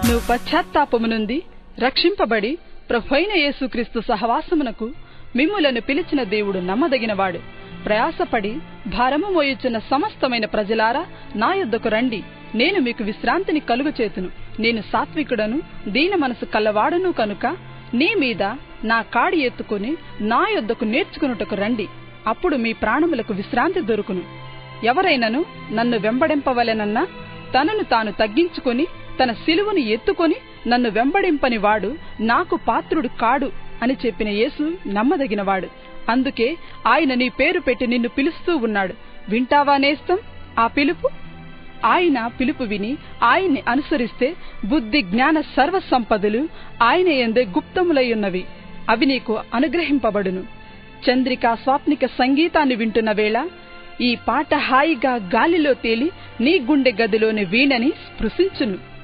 నువ్వు పశ్చాత్తాపము నుండి రక్షింపబడి ప్రభువైన యేసుక్రీస్తు సహవాసమునకు మిమ్ములను పిలిచిన దేవుడు నమ్మదగినవాడు. ప్రయాసపడి భారము మోయుచున్న సమస్తమైన ప్రజలారా నా యొద్దకు రండి, నేను మీకు విశ్రాంతిని కలుగచేతును. నేను సాత్వికుడను దీన మనసు కల్లవాడను కనుక నీ మీద నా కాడి ఎత్తుకుని నా యొద్దకు నేర్చుకునుటకు రండి, అప్పుడు మీ ప్రాణములకు విశ్రాంతి దొరుకును. ఎవరైనను నన్ను వెంబడింపవలెనన్నా తనను తాను తగ్గించుకొని తన సిలువను ఎత్తుకొని నన్ను వెంబడింపని వాడు నాకు పాత్రుడు కాడు అని చెప్పిన యేసు నమ్మదగినవాడు. అందుకే ఆయన నీ పేరు పెట్టి నిన్ను పిలుస్తూ ఉన్నాడు. వింటావా నేస్తం ఆ పిలుపు? ఆయన పిలుపు విని ఆయన్ని అనుసరిస్తే బుద్ధి జ్ఞాన సర్వ సంపదలు ఆయన యందే గుప్తములయ్యున్నవి, అవి నీకు అనుగ్రహింపబడును. చంద్రికా స్వాప్నిక సంగీతాన్ని వింటున్న వేళ ఈ పాట హాయిగా గాలిలో తేలి నీ గుండె గదిలోని వీణని స్పృశించును.